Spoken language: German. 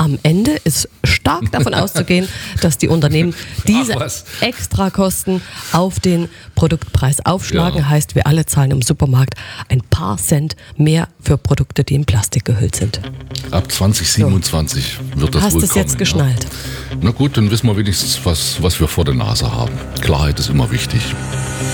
am Ende ist stark davon auszugehen, dass die Unternehmen diese Extrakosten auf den Produktpreis aufschlagen. Ja. Heißt, wir alle zahlen im Supermarkt ein paar Cent mehr für Produkte, die in Plastik gehüllt sind. Ab 2027 wird das Hast wohl du es kommen. jetzt geschnallt? Ja. Na gut, dann wissen wir wenigstens, was wir vor der Nase haben. Klarheit ist immer wichtig.